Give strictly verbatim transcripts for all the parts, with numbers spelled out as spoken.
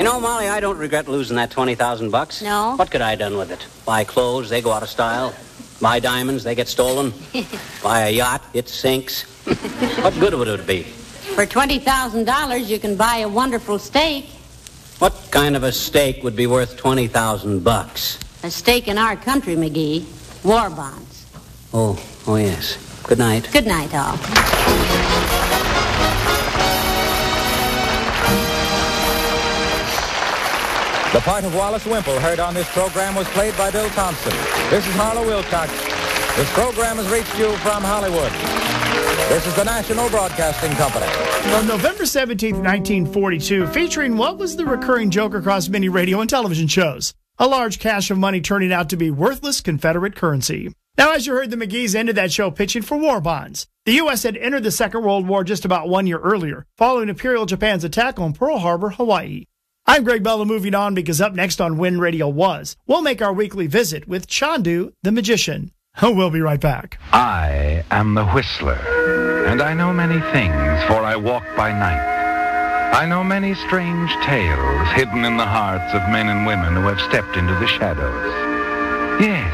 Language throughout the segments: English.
know, Molly, I don't regret losing that twenty thousand bucks. No? What could I have done with it? Buy clothes, they go out of style. Buy diamonds, they get stolen. Buy a yacht, it sinks. What good would it be? For twenty thousand dollars, you can buy a wonderful steak. What kind of a steak would be worth twenty thousand bucks? A steak in our country, McGee. War bonds. Oh, oh yes. Good night. Good night, all. The part of Wallace Wimple heard on this program was played by Bill Thompson. This is Harlow Wilcox. This program has reached you from Hollywood. This is the National Broadcasting Company. On November seventeenth, nineteen forty-two, featuring what was the recurring joke across many radio and television shows? A large cache of money turning out to be worthless Confederate currency. Now, as you heard, the McGees ended that show pitching for war bonds. The U S had entered the Second World War just about one year earlier, following Imperial Japan's attack on Pearl Harbor, Hawaii. I'm Greg Bella, moving on, because up next on Wind Radio Was, we'll make our weekly visit with Chandu the Magician. We'll be right back. I am the Whistler, and I know many things, for I walk by night. I know many strange tales hidden in the hearts of men and women who have stepped into the shadows. Yes,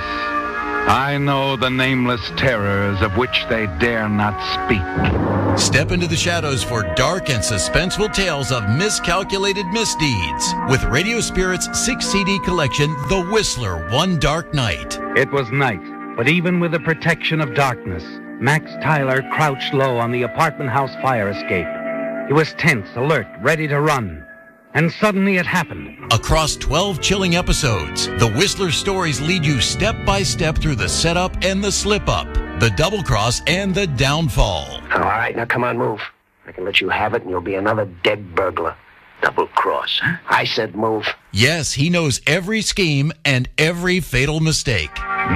I know the nameless terrors of which they dare not speak. Step into the shadows for dark and suspenseful tales of miscalculated misdeeds with Radio Spirit's six C D collection, The Whistler, One Dark Night. It was night, but even with the protection of darkness, Max Tyler crouched low on the apartment house fire escape. He was tense, alert, ready to run. And suddenly it happened. Across twelve chilling episodes, the Whistler stories lead you step by step through the setup and the slip-up, the double-cross and the downfall. All right, now come on, move. I can let you have it and you'll be another dead burglar. Double-cross, huh? I said move. Yes, he knows every scheme and every fatal mistake.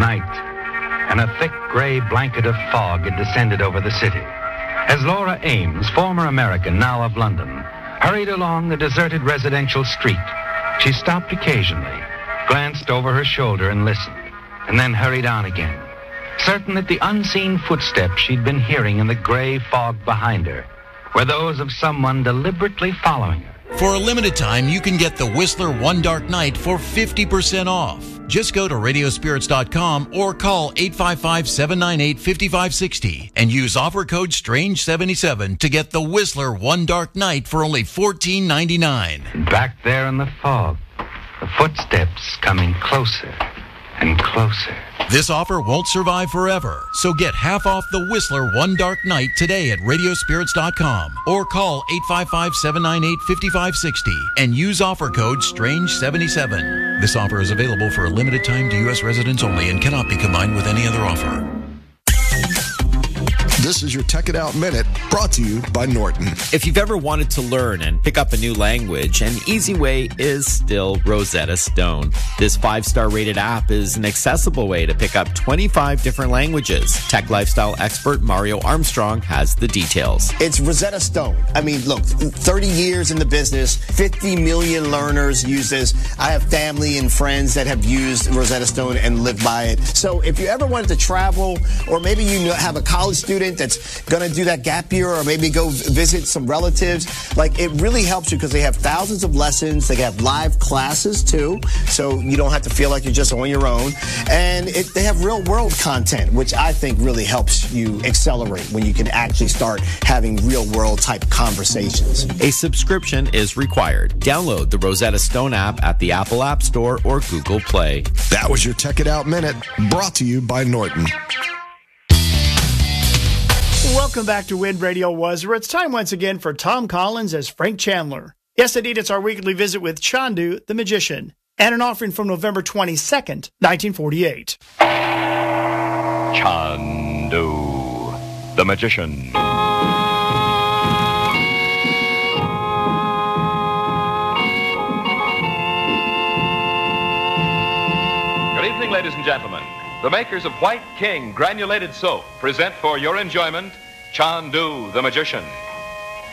Night, and a thick gray blanket of fog had descended over the city. As Laura Ames, former American, now of London, hurried along the deserted residential street, she stopped occasionally, glanced over her shoulder and listened, and then hurried on again, certain that the unseen footsteps she'd been hearing in the gray fog behind her were those of someone deliberately following her. For a limited time, you can get the Whistler One Dark Night for fifty percent off. Just go to radio spirits dot com or call eight five five, seven nine eight, five five six zero and use offer code strange seventy-seven to get the Whistler One Dark Night for only fourteen ninety-nine. Back there in the fog, the footsteps coming closer and closer. This offer won't survive forever, so get half off the Whistler One Dark Night today at radio spirits dot com or call eight five five, seven nine eight, five five six zero and use offer code strange seventy-seven. This offer is available for a limited time to U S residents only and cannot be combined with any other offer. This is your Tech It Out Minute, brought to you by Norton. If you've ever wanted to learn and pick up a new language, an easy way is still Rosetta Stone. This five-star rated app is an accessible way to pick up twenty-five different languages. Tech lifestyle expert Mario Armstrong has the details. It's Rosetta Stone. I mean, look, thirty years in the business, fifty million learners use this. I have family and friends that have used Rosetta Stone and lived by it. So if you ever wanted to travel, or maybe you have a college student that's going to do that gap year, or maybe go visit some relatives, like, it really helps you because they have thousands of lessons. They have live classes too, so you don't have to feel like you're just on your own. And it, they have real world content, which I think really helps you accelerate when you can actually start having real world type conversations. A subscription is required. Download the Rosetta Stone app at the Apple App Store or Google Play. That was your Tech It Out Minute, brought to you by Norton. Welcome back to Wind Radio Was, where it's time once again for Tom Collins as Frank Chandler. Yes, indeed, it's our weekly visit with Chandu the Magician, and an offering from November twenty-second, nineteen forty-eight. Chandu the Magician. Good evening, ladies and gentlemen. The makers of White King Granulated Soap present for your enjoyment Chandu the Magician.